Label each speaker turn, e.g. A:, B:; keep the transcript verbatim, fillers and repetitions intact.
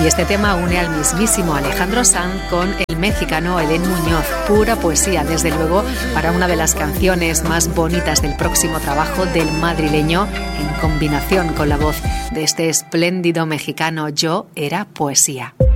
A: Y este tema une al mismísimo Alejandro Sanz con el mexicano Elén Muñoz. Pura poesía, desde luego, para una de las canciones más bonitas del próximo trabajo del madrileño, en combinación con la voz de este espléndido mexicano. Yo era poesía.